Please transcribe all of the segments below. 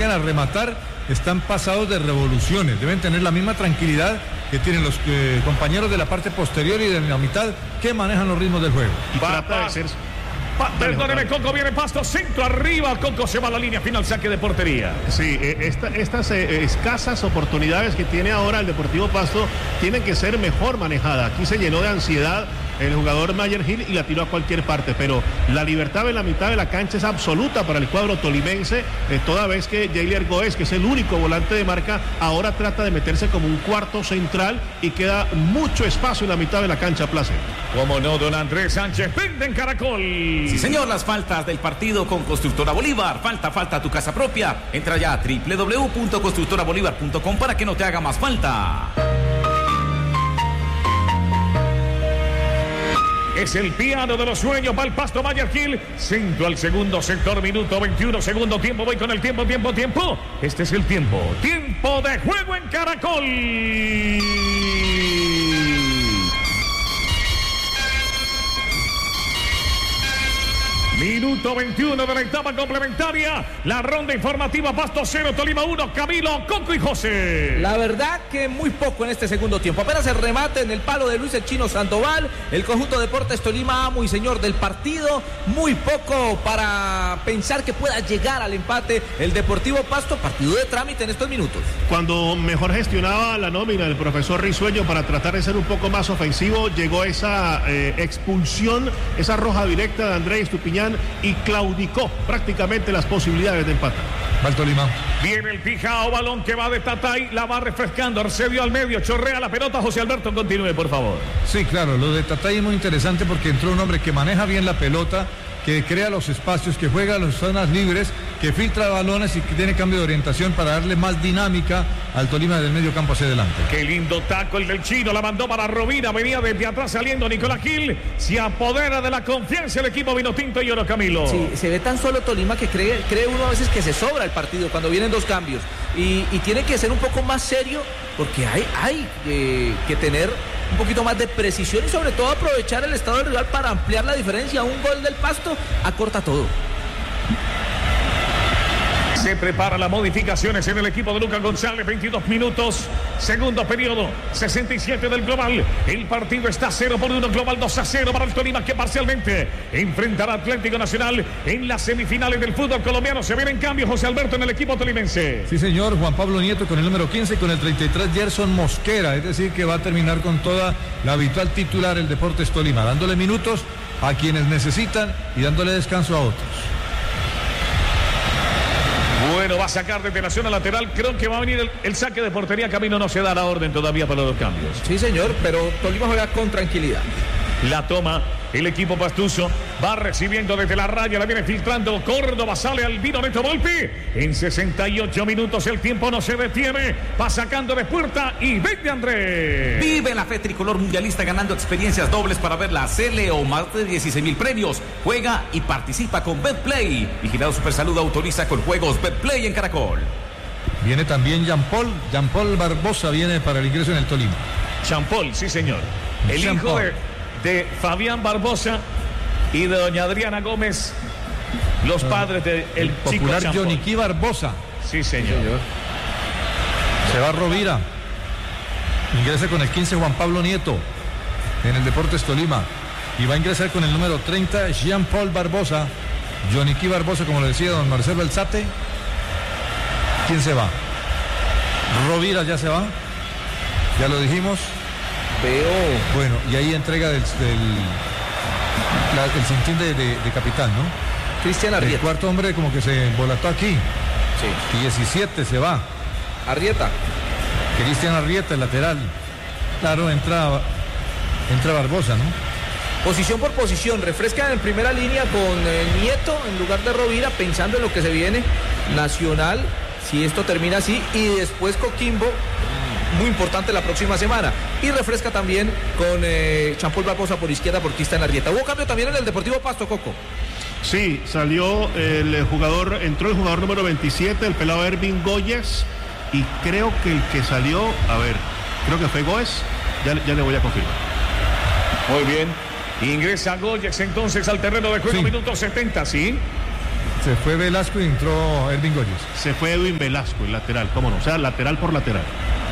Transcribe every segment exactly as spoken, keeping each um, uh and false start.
vayan a rematar, están pasados de revoluciones. Deben tener la misma tranquilidad que tienen los eh, compañeros de la parte posterior y de la mitad que manejan los ritmos del juego. Y trata de ser... Perdóneme, Coco, viene Pasto, centro arriba, Coco se va a la línea final, saque de portería. Sí, esta, estas eh, escasas oportunidades que tiene ahora el Deportivo Pasto tienen que ser mejor manejadas. Aquí se llenó de ansiedad el jugador Mayer Gil y la tiró a cualquier parte, pero la libertad en la mitad de la cancha es absoluta para el cuadro tolimense, eh, toda vez que Jailer Goes, que es el único volante de marca, ahora trata de meterse como un cuarto central y queda mucho espacio en la mitad de la cancha, Place. Como no, don Andrés Sánchez, vende en Caracol. Sí, señor, las faltas del partido con Constructora Bolívar. Falta, falta tu casa propia. Entra ya a doble u doble u doble u punto constructora bolívar punto com para que no te haga más falta. Es el piano de los sueños, va el Pasto Mayer Gil, centro al segundo sector, minuto veintiuno, segundo tiempo, voy con el tiempo, tiempo, tiempo. Este es el tiempo, tiempo de juego en Caracol. Minuto veintiuno de la etapa complementaria. La ronda informativa, Pasto cero, Tolima uno, Camilo, Coco y José. La verdad que muy poco en este segundo tiempo. Apenas el remate en el palo de Luis el Chino Sandoval. El conjunto Deportes Tolima, amo y señor del partido. Muy poco para pensar que pueda llegar al empate el Deportivo Pasto. Partido de trámite en estos minutos. Cuando mejor gestionaba la nómina el profesor Risueño para tratar de ser un poco más ofensivo, llegó esa eh, expulsión, esa roja directa de Andrés Estupiñán y claudicó prácticamente las posibilidades de empate. Va el Tolima. Viene el Pijao, balón que va de Tatay, la va refrescando, Arcedio al medio, chorrea la pelota, José Alberto, continúe por favor. Sí, claro, lo de Tatay es muy interesante porque entró un hombre que maneja bien la pelota, que crea los espacios, que juega las zonas libres, que filtra balones y que tiene cambio de orientación para darle más dinámica al Tolima del medio campo hacia adelante. Qué lindo taco el del Chino, la mandó para Rovira, venía desde atrás saliendo Nicolás Gil, se apodera de la confianza el equipo Vinotinto y Oro Camilo. Sí, se ve tan solo Tolima que cree, cree uno a veces que se sobra el partido cuando vienen dos cambios y, y tiene que ser un poco más serio porque hay, hay eh, que tener un poquito más de precisión y sobre todo aprovechar el estado del rival para ampliar la diferencia. Un gol del Pasto acorta todo. Se prepara las modificaciones en el equipo de Lucas González, veintidós minutos, segundo periodo, sesenta y siete del global. El partido está cero por uno, global dos a cero para el Tolima, que parcialmente enfrentará al Atlético Nacional en las semifinales del fútbol colombiano. Se viene en cambio José Alberto en el equipo tolimense. Sí, señor, Juan Pablo Nieto con el número quince y con el treinta y tres Gerson Mosquera, es decir, que va a terminar con toda la habitual titular el Deportes Tolima, dándole minutos a quienes necesitan y dándole descanso a otros. Bueno, va a sacar desde la zona lateral. Creo que va a venir el, el saque de portería. Camino no se da la orden todavía para los cambios. Sí, señor, pero Tolima juega con tranquilidad. La toma el equipo pastuso. Va recibiendo desde la raya. La viene filtrando Córdoba. Sale al Vino Neto Volpi. En sesenta y ocho minutos el tiempo no se detiene. Va sacando de puerta y vende Andrés. Vive la fe tricolor mundialista ganando experiencias dobles para ver la C L O. Más de dieciséis mil premios. Juega y participa con Betplay. Vigilado Supersalud autoriza con juegos Betplay en Caracol. Viene también Jean Paul. Jean Paul Barbosa viene para el ingreso en el Tolima. Jean Paul, sí señor. El Jean hijo Paul. de... de Fabián Barbosa y de doña Adriana Gómez, los padres del de chico popular Jean Paul. Yoniquí Barbosa. Sí, señor. Sí, señor. Se va Rovira. Ingresa con el quince Juan Pablo Nieto en el Deportes Tolima. Y va a ingresar con el número treinta Jean Paul Barbosa. Yoniquí Barbosa, como lo decía don Marcelo Alzate. ¿Quién se va? Rovira ya se va. Ya lo dijimos. Veo. Bueno, y ahí entrega del, del la, el cintín de, de, de capitán, ¿no? Cristian Arrieta. El cuarto hombre como que se embolató aquí. Sí. diecisiete se va. Arrieta. Cristian Arrieta, el lateral. Claro, entra, entra Barbosa, ¿no? Posición por posición, refrescan en primera línea con eh, Nieto en lugar de Rovira, pensando en lo que se viene. Nacional, si esto termina así, y después Coquimbo, muy importante la próxima semana. Y refresca también con eh, Jean Paul Barbosa por izquierda por Cristian Arrieta. Hubo cambio también en el Deportivo Pasto, Coco. Sí, salió el jugador, entró el jugador número veintisiete, el pelado Ervin Goyes, y creo que el que salió, a ver, creo que fue Goes, ya, ya le voy a confirmar. Muy bien. Ingresa Goyes entonces al terreno de juego, Sí. minuto setenta, ¿sí? Se fue Velasco y entró Ervin Goyes. Se fue Edwin Velasco, el lateral, cómo no, o sea, lateral por lateral.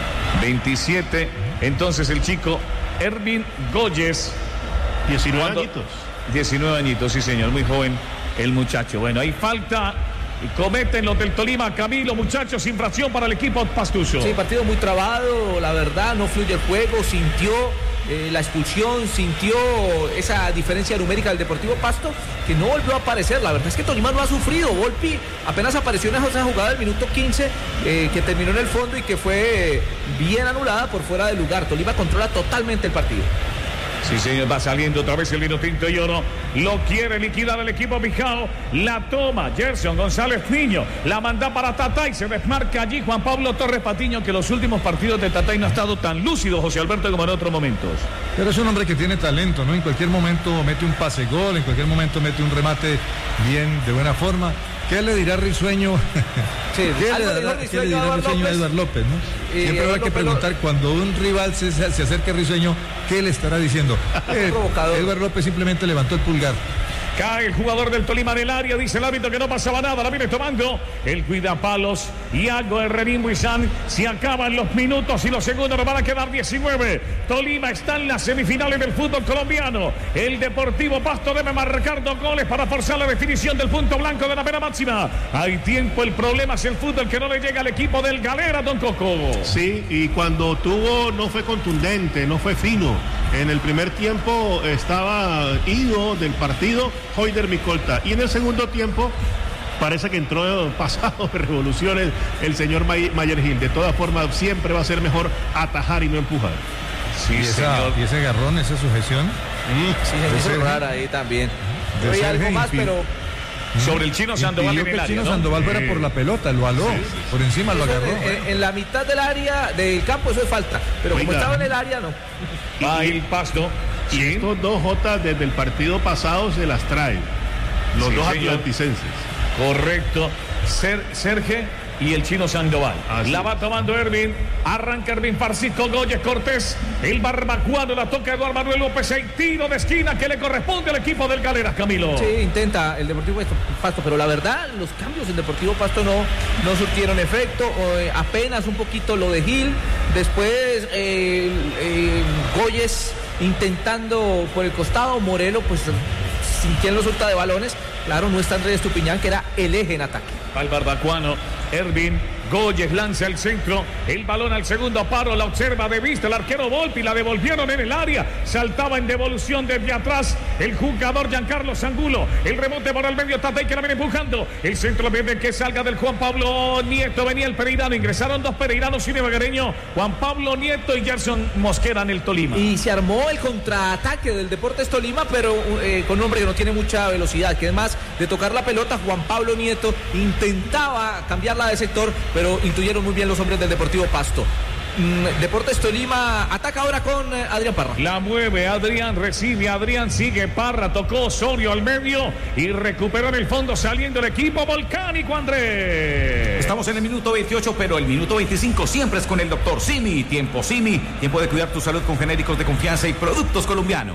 veintisiete, entonces el chico Ervin Goyes. diecinueve Cuando- añitos. diecinueve añitos, sí señor, muy joven el muchacho. Bueno, ahí falta, y cometen los del Tolima, Camilo, muchachos, infracción para el equipo pastuso. Sí, partido muy trabado, la verdad, no fluye el juego, sintió eh, la expulsión, sintió esa diferencia numérica del Deportivo Pasto, que no volvió a aparecer. La verdad es que Tolima no ha sufrido. Volpi apenas apareció en esa jugada del minuto quince, eh, que terminó en el fondo y que fue eh, bien anulada por fuera de lugar. Tolima controla totalmente el partido. Sí, señor, va saliendo otra vez el vino tinto y oro. Lo quiere liquidar el equipo Bijao. La toma Gerson González Niño. La manda para Tatay. Se desmarca allí Juan Pablo Torres Patiño, que los últimos partidos de Tatay no ha estado tan lúcido, José Alberto, como en otros momentos. Pero es un hombre que tiene talento, ¿no? En cualquier momento mete un pase gol, en cualquier momento mete un remate bien, de buena forma. ¿Qué le dirá Risueño? Sí, ¿Qué, algo le dijo dará- Risueño ¿qué le dirá a Eduard Risueño a López? Eduard López, ¿no? Y Siempre Eduard hay que López lo- preguntar cuando un rival se, se acerca a Risueño, ¿qué le estará diciendo? Eh, Provocador. Eduard López simplemente levantó el pulgar. Cae el jugador del Tolima en el área, dice el árbitro que no pasaba nada, la viene tomando el cuidapalos Iago Herrerín Buizán. Se acaban los minutos y los segundos, nos van a quedar diecinueve. Tolima está en las semifinales del fútbol colombiano. El Deportivo Pasto debe marcar dos goles para forzar la definición del punto blanco de la pena máxima. Hay tiempo, el problema es el fútbol que no le llega al equipo del Galera, Don Coco. Sí, y cuando tuvo no fue contundente, no fue fino. En el primer tiempo estaba ido del partido Hoyder Micolta, y en el segundo tiempo parece que entró pasado de revoluciones el señor May- Mayer Gil. De todas formas, siempre va a ser mejor atajar y no empujar. Sí, Y, esa, y ese garrón, esa sujeción. Sí, se me hizo Sergio. rara ahí también. De Hay algo Sergio más, impi- pero Sobre el chino Sandoval Impidió en que el el área, chino ¿no? Sandoval fuera Sí. por la pelota, lo aló, por encima lo eso, agarró. en, en la mitad del área del campo eso es falta. Pero como Oiga. estaba en el área, no. Va el Pasto. Y Sí. estos dos Jotas desde el partido pasado se las traen. Los Sí, dos señor. atlanticenses. Correcto. Ser, Serge y el chino Sandoval. Así La es. va tomando Ervin. Arranca Ervin Francisco Goyes Cortés. El barbacuano la toca Eduardo Manuel López. El tiro de esquina que le corresponde al equipo del Galeras, Camilo. Sí, intenta el Deportivo Pasto, pero la verdad, los cambios del Deportivo Pasto no, no surtieron efecto. O, eh, apenas un poquito lo de Gil. Después, eh, eh, Goyes intentando por el costado. Morelo, pues, sin quien lo suelta de balones. Claro, no está Andrés Estupiñán, que era el eje en ataque. Al barbacuano. Ervin Goyes lanza el centro. El balón al segundo paro. La observa de vista el arquero Volpi. La devolvieron en el área. Saltaba en devolución desde atrás el jugador Giancarlo Angulo. El rebote por el medio. Tatay que la viene empujando. El centro viene que salga del Juan Pablo Nieto. Venía el pereirano. Ingresaron dos pereiranos y Ibaguereño. Juan Pablo Nieto y Gerson Mosquera en el Tolima. Y se armó el contraataque del Deportes Tolima, pero eh, con un hombre que no tiene mucha velocidad, que además de tocar la pelota, Juan Pablo Nieto intentaba cambiarla de sector, pero intuyeron muy bien los hombres del Deportivo Pasto. Mm, Deportes Tolima ataca ahora con eh, Adrián Parra. La mueve Adrián, recibe Adrián, sigue Parra, tocó Osorio al medio y recuperó en el fondo saliendo el equipo volcánico, Andrés. Estamos en el minuto veintiocho, pero el minuto veinticinco siempre es con el doctor Simi. Tiempo Simi, tiempo de cuidar tu salud con genéricos de confianza y productos colombianos.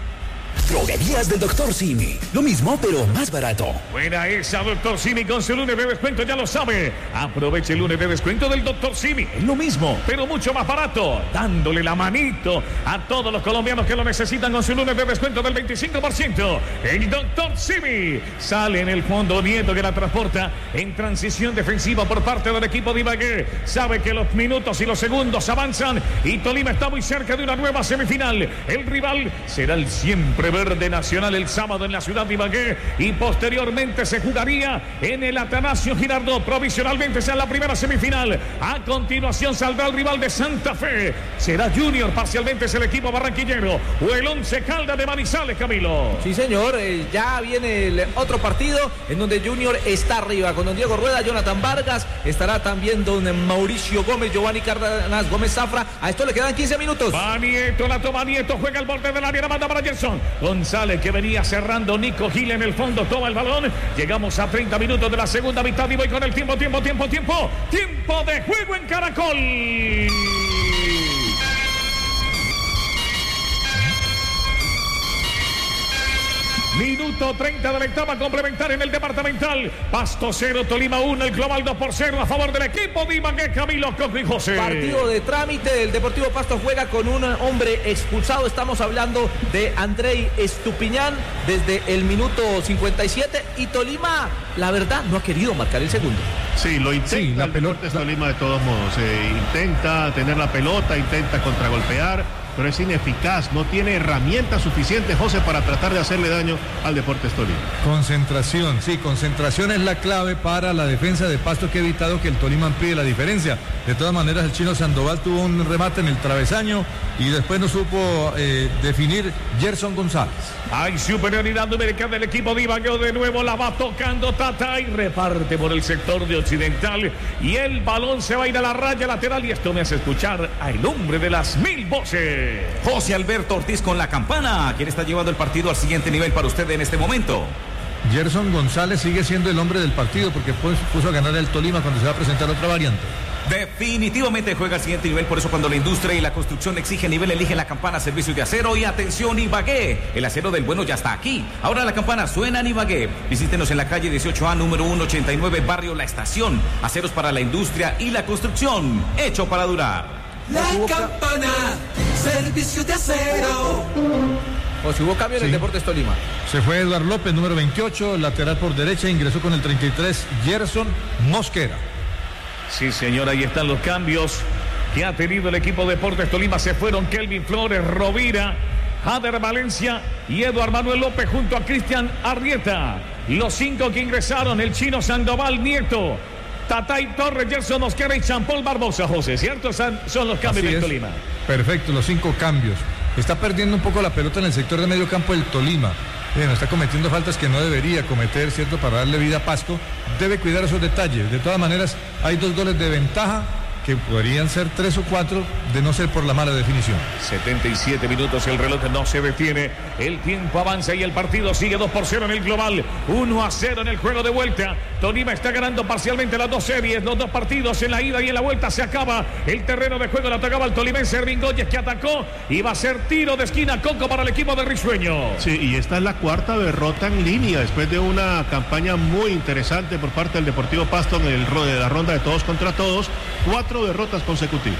Droguerías del doctor Simi. Lo mismo, pero más barato. Buena esa, doctor Simi, con su lunes de descuento, ya lo sabe. Aproveche el lunes de descuento del doctor Simi. Es lo mismo, pero mucho más barato. Dándole la manito a todos los colombianos que lo necesitan con su lunes de descuento del veinticinco por ciento. El doctor Simi sale en el fondo Nieto, que la transporta en transición defensiva por parte del equipo de Ibagué. Sabe que los minutos y los segundos avanzan y Tolima está muy cerca de una nueva semifinal. El rival será el siempre verde Nacional el sábado en la ciudad de Ibagué y posteriormente se jugaría en el Atanasio Girardot. Provisionalmente será la primera semifinal. A continuación saldrá el rival de Santa Fe. Será Junior, parcialmente es el equipo barranquillero o el Once Caldas de Manizales, Camilo. Sí, señor, eh, ya viene el otro partido en donde Junior está arriba con don Diego Rueda, Jonathan Vargas, estará también don Mauricio Gómez, Giovanni Cárdenas, Gómez Zafra. A esto le quedan quince minutos. Va Nieto, la toma Nieto, juega el borde del área, la manda para Gerson González, que venía cerrando. Nico Gil en el fondo, toma el balón. Llegamos a treinta minutos de la segunda mitad y voy con el tiempo, tiempo, tiempo, tiempo. Tiempo de juego en Caracol. Minuto treinta de la etapa complementaria en el departamental. Pasto cero, Tolima uno, el global dos por cero a favor del equipo de Ibagué, Camilo Coco y José. Partido de trámite, el Deportivo Pasto juega con un hombre expulsado. Estamos hablando de Andrei Estupiñán desde el minuto cincuenta y siete y Tolima, la verdad, no ha querido marcar el segundo. Sí, lo intenta sí, la el pelota Deportes Tolima de todos modos. Eh, intenta tener la pelota, intenta contragolpear, pero es ineficaz. No tiene herramientas suficientes, José, para tratar de hacerle daño al Deportes Tolima. Concentración, sí, concentración es la clave para la defensa de Pasto, que ha evitado que el Tolima amplíe la diferencia. De todas maneras, el chino Sandoval tuvo un remate en el travesaño y después no supo eh, definir Gerson González. Hay superioridad numérica del equipo de Ibagué. De nuevo la va tocando Tata y reparte por el sector de Occidental. Y el balón se va a ir a la raya lateral. Y esto me hace escuchar al hombre de las mil voces. José Alberto Ortiz con la campana. ¿Quién está llevando el partido al siguiente nivel para usted en este momento? Gerson González sigue siendo el hombre del partido porque pues, puso a ganar el Tolima cuando se va a presentar otra variante. Definitivamente juega al siguiente nivel, por eso cuando la industria y la construcción exige nivel, elige la campana servicio de acero. Y atención, Ibagué, el acero del bueno ya está aquí. Ahora la campana suena en Ibagué. Visítenos en la calle dieciocho A, número ciento ochenta y nueve, barrio La Estación. Aceros para la industria y la construcción, hecho para durar. La campana, servicio de acero. O si hubo cambio en Sí. el Deportes Tolima. Se fue Eduardo López, número veintiocho, lateral por derecha, ingresó con el treinta y tres Gerson Mosquera. Sí, señor, ahí están los cambios que ha tenido el equipo de Deportes Tolima. Se fueron Kelvin Flores, Rovira, Jader Valencia y Eduardo Manuel López junto a Cristian Arrieta. Los cinco que ingresaron, el chino Sandoval, Nieto, Tatay Torres, Gerson Mosquera y Jean-Paul Barbosa, José, ¿cierto? Son, son los cambios Así del es. Tolima. Perfecto, los cinco cambios. Está perdiendo un poco la pelota en el sector de medio campo del Tolima. Bueno, está cometiendo faltas que no debería cometer, ¿cierto? Para darle vida a Pasto. Debe cuidar esos detalles. De todas maneras, hay dos goles de ventaja que podrían ser tres o cuatro de no ser por la mala definición. setenta y siete minutos, el reloj no se detiene, el tiempo avanza y el partido sigue dos por cero en el global, uno a cero en el juego de vuelta. Tolima está ganando parcialmente las dos series, los dos partidos en la ida y en la vuelta. Se acaba el terreno de juego, le atacaba el tolimense Ervin Góyez, que atacó y va a ser tiro de esquina Coco para el equipo de Risueño. Sí, y esta es la cuarta derrota en línea después de una campaña muy interesante por parte del Deportivo Pasto en el de la ronda de todos contra todos. Cuatro derrotas consecutivas.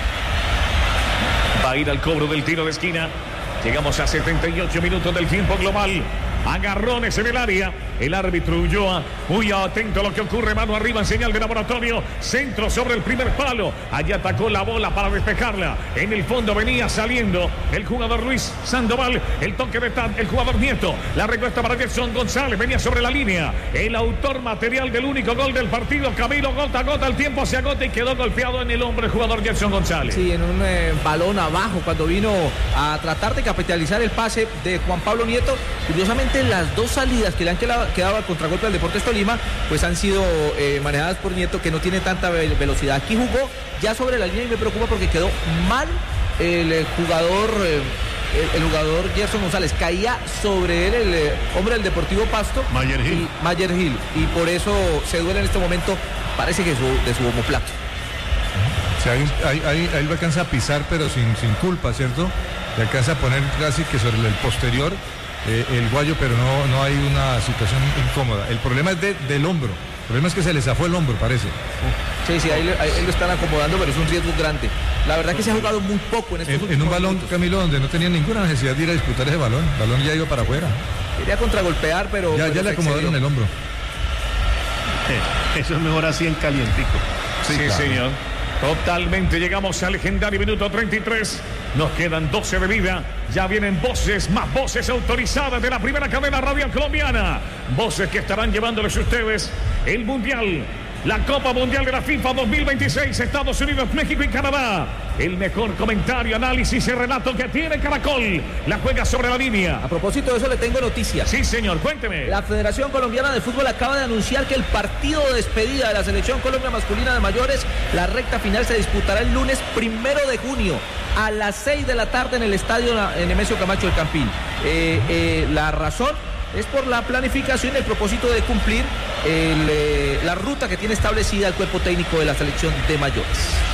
Va a ir al cobro del tiro de esquina. Llegamos a setenta y ocho minutos del tiempo global. Agarrones en el área. El árbitro Ulloa, muy atento a lo que ocurre. Mano arriba en señal de laboratorio. Centro sobre el primer palo. Allí atacó la bola para despejarla. En el fondo venía saliendo el jugador Luis Sandoval. El toque de Tad, el jugador Nieto. La recuesta para Gerson González. Venía sobre la línea. El autor material del único gol del partido, Camilo, gota a gota. El tiempo se agota y quedó golpeado en el hombro el jugador Gerson González. Sí, en un eh, balón abajo cuando vino a tratar de capitalizar el pase de Juan Pablo Nieto. Curiosamente, las dos salidas que le han quedado, quedado al contragolpe al Deportes Tolima pues han sido eh, manejadas por Nieto, que no tiene tanta ve velocidad. Aquí jugó ya sobre la línea y me preocupa porque quedó mal el, el jugador eh, el, el jugador Gerson González. Caía sobre él el eh, hombre del Deportivo Pasto, Mayer Gil. y, Mayer Gil, y por eso se duele en este momento, parece que su, de su omoplato. O sea, ahí, ahí, ahí, ahí lo alcanza a pisar, pero sin, sin culpa, ¿cierto? Le alcanza a poner casi que sobre el posterior eh, el guayo, pero no, no hay una situación incómoda. El problema es de, del hombro. El problema es que se le zafó el hombro, parece. Sí, sí, ahí, ahí lo están acomodando, pero es un riesgo grande. La verdad que se ha jugado muy poco en estos En, últimos en un balón, minutos. Camilo, donde no tenía ninguna necesidad de ir a disputar ese balón. El balón ya iba para afuera. Quería contragolpear, pero... Ya, pero ya le se acomodaron excedió. el hombro. Eh, Eso es mejor así en calientico. Sí, claro. señor. Totalmente. Llegamos al legendario minuto treinta y tres. Nos quedan doce de vida. Ya vienen voces, más voces autorizadas de la primera cadena radial colombiana. Voces que estarán llevándoles a ustedes el Mundial, la Copa Mundial de la FIFA dos mil veintiséis, Estados Unidos, México y Canadá. El mejor comentario, análisis y relato que tiene Caracol. La juega sobre la línea. A propósito de eso, le tengo noticias. Sí, señor, cuénteme. La Federación Colombiana de Fútbol acaba de anunciar que el partido de despedida de la Selección Colombia Masculina de Mayores, la recta final, se disputará el lunes primero de junio a las seis de la tarde en el estadio Nemesio Camacho del Campín. Eh, eh, la razón es por la planificación y el propósito de cumplir el, eh, la ruta que tiene establecida el cuerpo técnico de la Selección de Mayores.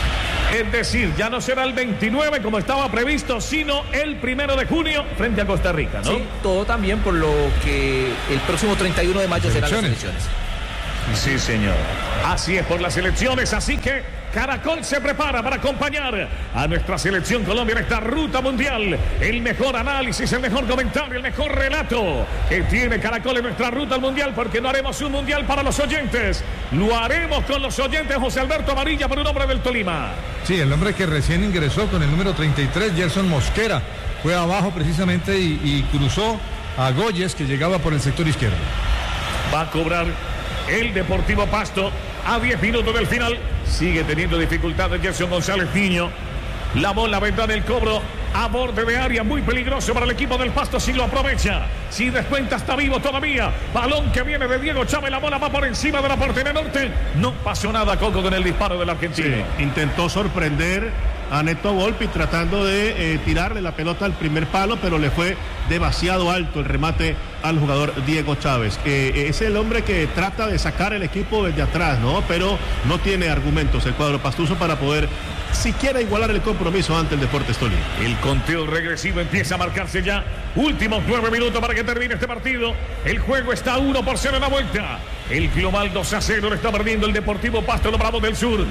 Es decir, ya no será el veintinueve como estaba previsto, sino el primero de junio frente a Costa Rica, ¿no? Sí, todo también por lo que el próximo treinta y uno de mayo serán las elecciones. Sí, señor. Así es por las elecciones, así que Caracol se prepara para acompañar a nuestra selección Colombia en esta ruta mundial. El mejor análisis, el mejor comentario, el mejor relato que tiene Caracol en nuestra ruta al mundial, porque no haremos un mundial para los oyentes. Lo haremos con los oyentes. José Alberto Amarilla, por un hombre del Tolima. Sí, el hombre que recién ingresó con el número treinta y tres, Gerson Mosquera, fue abajo precisamente y, y cruzó a Goyes, que llegaba por el sector izquierdo. Va a cobrar el Deportivo Pasto a diez minutos del final. Sigue teniendo dificultades Gerson González Niño. La bola vendrá del cobro a borde de área, muy peligroso para el equipo del Pasto si lo aprovecha. Si descuenta, está vivo todavía. Balón que viene de Diego Chávez, la bola va por encima de la portería norte. No pasó nada, Coco, con el disparo del argentino. Sí, intentó sorprender a Neto Volpi tratando de eh, tirarle la pelota al primer palo, pero le fue demasiado alto el remate al jugador Diego Chávez. Eh, es el hombre que trata de sacar el equipo desde atrás, ¿no? Pero no tiene argumentos el cuadro pastuso para poder siquiera igualar el compromiso ante el Deportes Tolima. El conteo regresivo empieza a marcarse ya. Últimos nueve minutos para que termine este partido. El juego está uno por cero en la vuelta. El global dos a cero lo está perdiendo el Deportivo Pasto, los Bravos del Sur,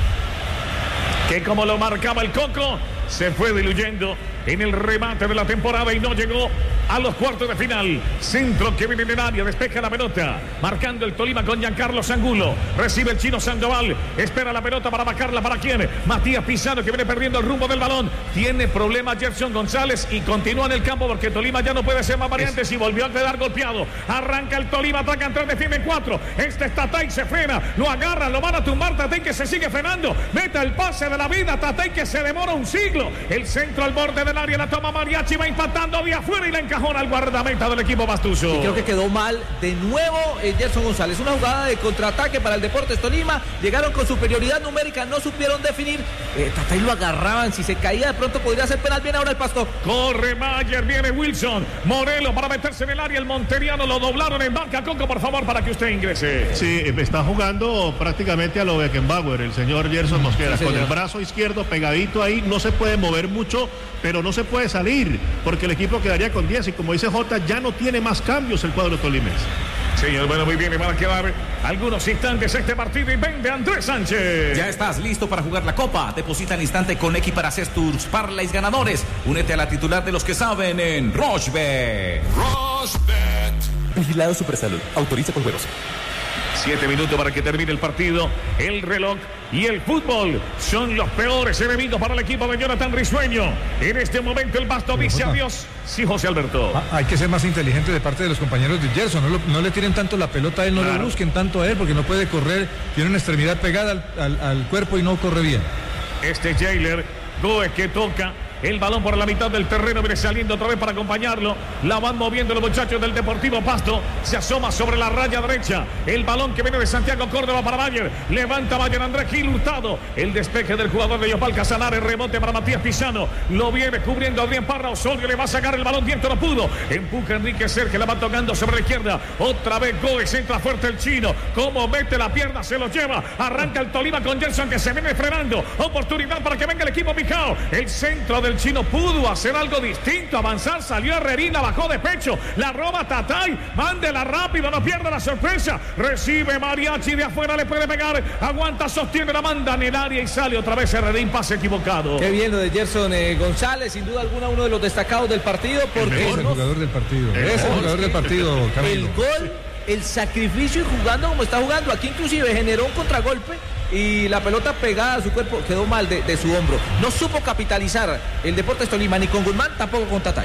que como lo marcaba el Coco, se fue diluyendo en el remate de la temporada y no llegó a los cuartos de final. Centro que viene en el área, despeja la pelota, marcando el Tolima con Giancarlo Angulo. Recibe el chino Sandoval, espera la pelota para bajarla. ¿Para quién? Matías Pizarro, que viene perdiendo el rumbo del balón. Tiene problemas Gerson González y continúa en el campo porque Tolima ya no puede ser más variantes y volvió a quedar golpeado. Arranca el Tolima, atacan tres, defienden cuatro. Este es Tatay, se frena, lo agarra, lo van a tumbar. Tatay que se sigue frenando, mete el pase de la vida. Tatay que se demora un siglo. El centro al borde del área, la toma Mariachi, va impactando de afuera y la encajona al guardameta del equipo pastuso. Y creo que quedó mal de nuevo eh, Gerson González. Una jugada de contraataque para el Deportes Tolima. Llegaron con superioridad numérica, no supieron definir. Eh, Tatay lo agarraban, si se caía de pronto podría ser penal. Bien ahora el Pasto. Corre Mayer, viene Wilson Morelos para meterse en el área. El monteriano lo doblaron en banca. Coco, por favor, para que usted ingrese. Sí, está jugando prácticamente a lo Beckenbauer, el señor Gerson Mosquera, sí, con el brazo izquierdo pegadito ahí. No se puede mover mucho, pero no se puede salir porque el equipo quedaría con diez y como dice Jota, ya no tiene más cambios el cuadro tolimense. Señor, bueno, muy bien, y van a quedar algunos instantes este partido y vende Andrés Sánchez. Ya estás listo para jugar la Copa. Deposita al instante con Equiparacés Tours Parlays ganadores. Únete a la titular de los que saben en Rochebet. Rochebet. Vigilado Supersalud. Autoriza con juegos. Siete minutos para que termine el partido. El reloj y el fútbol son los peores enemigos para el equipo de Jonathan Risueño. En este momento el Pasto dice adiós. Sí, José Alberto. Ah, hay que ser más inteligente de parte de los compañeros de Gerson. No, lo, no le tiren tanto la pelota a él, no claro. le busquen tanto a él porque no puede correr. Tiene una extremidad pegada al, al, al cuerpo y no corre bien. Este Jailer Goe que toca el balón por la mitad del terreno, viene saliendo otra vez para acompañarlo. La van moviendo los muchachos del Deportivo Pasto. Se asoma sobre la raya derecha. El balón que viene de Santiago Córdoba para Bayer. Levanta Bayer Andrés Gil Hurtado. El despeje del jugador de Yopal Casanares. Rebote para Matías Pisano. Lo viene cubriendo Adrián Parra. Osorio le va a sacar el balón. Viento no pudo. Empuja Enrique Ser, que la va tocando sobre la izquierda. Otra vez Gómez. Entra fuerte el chino. Como mete la pierna, se lo lleva. Arranca el Tolima con Gerson, que se viene frenando. Oportunidad para que venga el equipo Picao. El centro del chino pudo hacer algo distinto, avanzar, salió Herrerina, bajó de pecho, la roba Tatay, mándela rápido, no pierda la sorpresa, recibe Mariachi de afuera, le puede pegar, aguanta, sostiene, la manda en el área y sale otra vez Herrerín, pase equivocado. Qué bien lo de Gerson eh, González, sin duda alguna uno de los destacados del partido, porque es el jugador del partido, es el jugador del partido, Camilo. El gol, el sacrificio y jugando como está jugando, aquí inclusive generó un contragolpe y la pelota pegada a su cuerpo quedó mal de, de su hombro. No supo capitalizar el Deportes Tolima ni con Guzmán, tampoco con Tatay.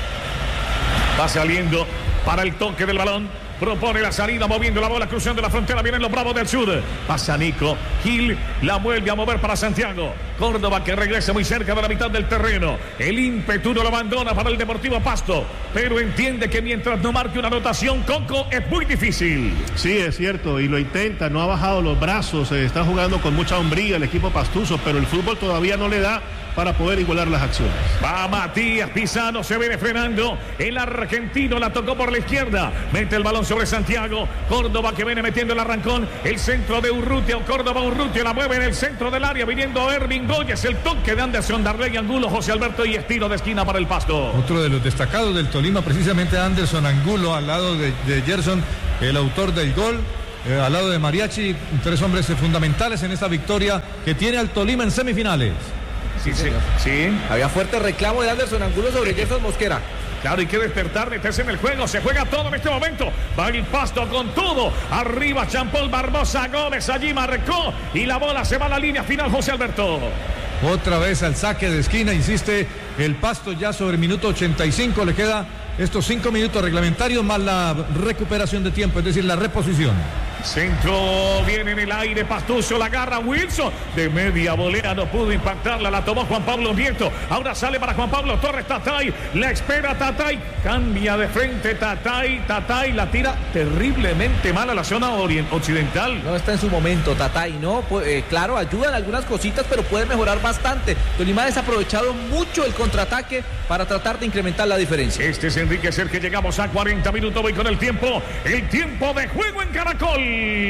Va saliendo para el toque del balón. Propone la salida, moviendo la bola, cruzando la frontera. Vienen los Bravos del Sur. Pasa Nico. Gil la vuelve a mover para Santiago. Córdoba que regresa muy cerca de la mitad del terreno. El ímpetu no lo abandona para el Deportivo Pasto. Pero entiende que mientras no marque una anotación, Coco, es muy difícil. Sí, es cierto. Y lo intenta. No ha bajado los brazos. Eh, está jugando con mucha hombría el equipo pastuso. Pero el fútbol todavía no le da para poder igualar las acciones. Va Matías Pisano. Se viene frenando. El argentino la tocó por la izquierda. Mete el balón sobre sobre Santiago. Córdoba que viene metiendo el arrancón. El centro de Urrutia. Córdoba Urrutia la mueve en el centro del área. Viniendo Ervin Goyes. El toque de Anderson Darley Angulo. José Alberto y estilo de esquina para el Pasto. Otro de los destacados del Tolima, precisamente Anderson Angulo, al lado de, de Gerson, el autor del gol. Eh, al lado de Mariachi, tres hombres fundamentales en esta victoria que tiene al Tolima en semifinales. Sí, sí, sí. Había fuerte reclamo de Anderson Angulo sobre Gerson Mosquera. Claro, hay que despertar, meterse en el juego. Se juega todo en este momento. Va el Pasto con todo. Arriba Jean-Paul Barbosa Gómez. Allí marcó. Y la bola se va a la línea final, José Alberto. Otra vez al saque de esquina, insiste el Pasto ya sobre el minuto ochenta y cinco. Le queda estos cinco minutos reglamentarios más la recuperación de tiempo, es decir, la reposición. Centro viene en el aire, Pastuso la agarra Wilson, de media volea no pudo impactarla, la tomó Juan Pablo Nieto, ahora sale para Juan Pablo Torres, Tatay, la espera Tatay, cambia de frente Tatay, Tatay la tira terriblemente mal a la zona occidental. No está en su momento Tatay, ¿no? Pues, eh, claro, ayudan algunas cositas, pero puede mejorar bastante. Tolima ha desaprovechado mucho el contraataque para tratar de incrementar la diferencia. Este es Enrique Ser, que llegamos a cuarenta minutos, voy con el tiempo, el tiempo de juego en Caracol.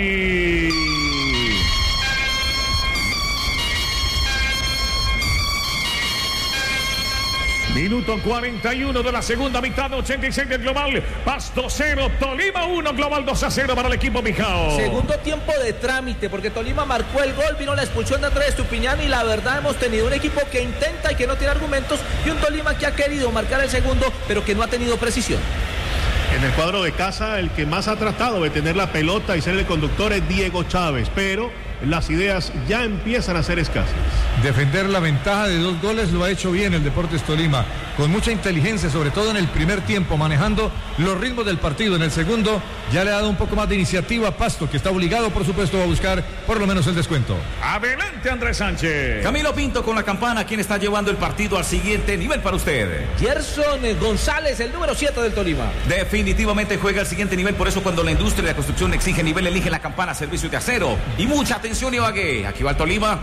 Minuto cuarenta y uno de la segunda mitad, ochenta y seis del global. Pasto cero, Tolima uno, global dos a cero para el equipo Mijao. Segundo tiempo de trámite, porque Tolima marcó el gol, vino la expulsión de Andrés Estupiñán y la verdad hemos tenido un equipo que intenta y que no tiene argumentos y un Tolima que ha querido marcar el segundo, pero que no ha tenido precisión. En el cuadro de casa, el que más ha tratado de tener la pelota y ser el conductor es Diego Chávez, pero las ideas ya empiezan a ser escasas. Defender la ventaja de dos goles lo ha hecho bien el Deportes Tolima, con mucha inteligencia, sobre todo en el primer tiempo, manejando los ritmos del partido. En el segundo ya le ha dado un poco más de iniciativa a Pasto, que está obligado, por supuesto, a buscar por lo menos el descuento. Adelante, Andrés Sánchez. Camilo Pinto con la campana, quien está llevando el partido al siguiente nivel para usted. Gerson González, el número siete del Tolima. Definitivamente juega al siguiente nivel, por eso cuando la industria y la construcción exige nivel, elige la campana servicio de acero. Y mucha atención, Ibagué. Aquí va el Tolima.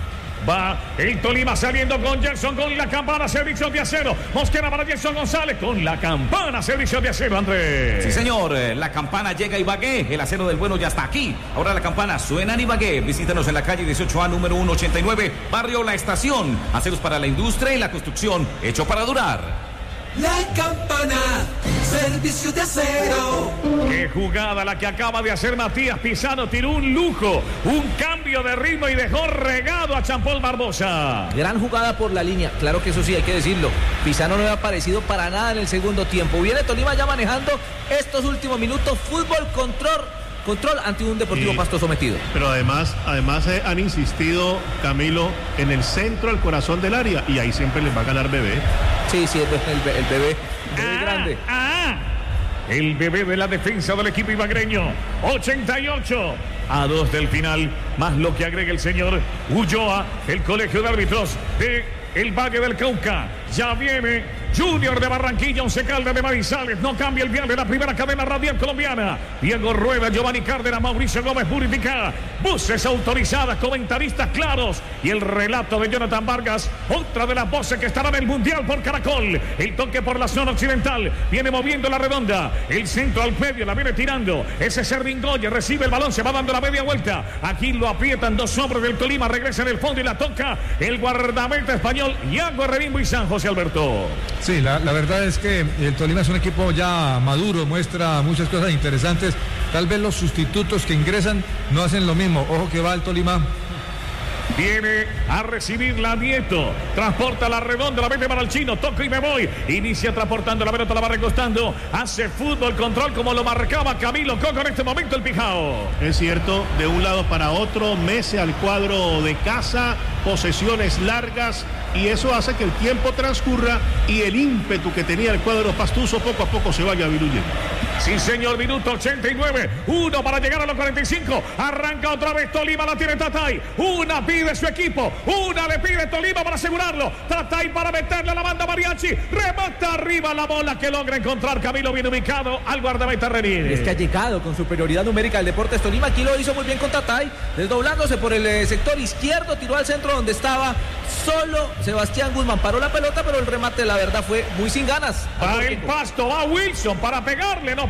Va el Tolima saliendo con Gerson con la campana, servicio de acero. Mosquera para Gerson González con la campana, servicio de acero, Andrés. Sí, señor, la campana llega a Ibagué. El acero del bueno ya está aquí. Ahora la campana suena en Ibagué. Visítanos en la calle dieciocho A, número ciento ochenta y nueve, barrio La Estación. Aceros para la industria y la construcción, hecho para durar. La campana, servicio de acero. Qué jugada la que acaba de hacer Matías Pizano. Tiró un lujo, un cambio de ritmo y dejó regado a Jean-Paul Barbosa. Gran jugada por la línea, claro que eso sí hay que decirlo. Pizano no le ha aparecido para nada en el segundo tiempo. Viene Tolima ya manejando estos últimos minutos, fútbol, control Control ante un Deportivo sí, Pasto sometido. Pero además, además eh, han insistido, Camilo, en el centro, al corazón del área, y ahí siempre les va a ganar Bebé. Sí, sí, el, el, el Bebé, el bebé ah, grande. Ah, el Bebé de la defensa del equipo ibagreño. ochenta y ocho a dos del final, más lo que agrega el señor Ulloa, el colegio de árbitros de el Valle del Cauca. Ya viene Junior de Barranquilla, Once Caldas de Manizales. No cambia el vial de la primera cadena radial colombiana. Diego Rueda, Giovanni Cárdenas, Mauricio Gómez Purifica. Voces autorizadas, comentaristas claros. Y el relato de Jonathan Vargas, otra de las voces que estará en el Mundial por Caracol. El toque por la zona occidental. Viene moviendo la redonda. El centro al medio, la viene tirando. Ese es Ervin Goya, recibe el balón, se va dando la media vuelta. Aquí lo aprietan dos hombres del Tolima. Regresa en el fondo y la toca el guardameta español, Iago Herrerín Buizán, José Alberto. Sí, la, la verdad es que el Tolima es un equipo ya maduro, muestra muchas cosas interesantes. Tal vez los sustitutos que ingresan no hacen lo mismo. Ojo que va el Tolima. Viene a recibir la Nieto. Transporta la redonda, la mete para el chino. Toco y me voy. Inicia transportando la pelota, la va recostando. Hace fútbol, control como lo marcaba Camilo Coco en este momento el Pijao. Es cierto, de un lado para otro, mece al cuadro de casa, posesiones largas, y eso hace que el tiempo transcurra y el ímpetu que tenía el cuadro pastuso poco a poco se vaya diluyendo. Sí, señor, minuto ochenta y nueve. Uno para llegar a los cuarenta y cinco. Arranca otra vez Tolima, la tiene Tatay. Una pide su equipo. Una le pide Tolima para asegurarlo. Tatay para meterle a la banda Mariachi. Remata arriba la bola que logra encontrar Camilo, bien ubicado al guardameta Renín. Es que ha llegado con superioridad numérica el Deportes Tolima. Aquí lo hizo muy bien con Tatay. Desdoblándose por el eh, sector izquierdo. Tiró al centro donde estaba solo Sebastián Guzmán. Paró la pelota, pero el remate, la verdad, fue muy sin ganas. Va el Pasto, va Wilson para pegarle. No